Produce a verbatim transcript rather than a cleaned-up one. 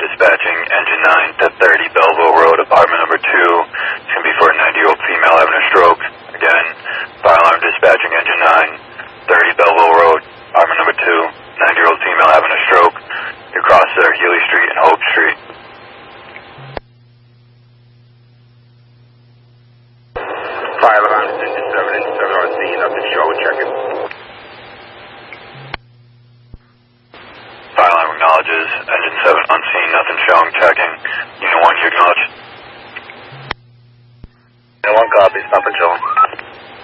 dispatching engine nine to thirty Belleville Road, apartment number two. It's going to be for a ninety-year-old female having a stroke. Again, fire alarm dispatching engine nine, thirty Belleville Road, apartment number two, ninety-year-old female having a stroke. You cross there, Healy Street and Hope Street. Fire alarm is engine seven, engine seven on scene, nothing show, check it. Fire alarm acknowledges, engine seven on scene, nothing showing, checking. Unit one, you acknowledge. Unit one copies, nothing showing.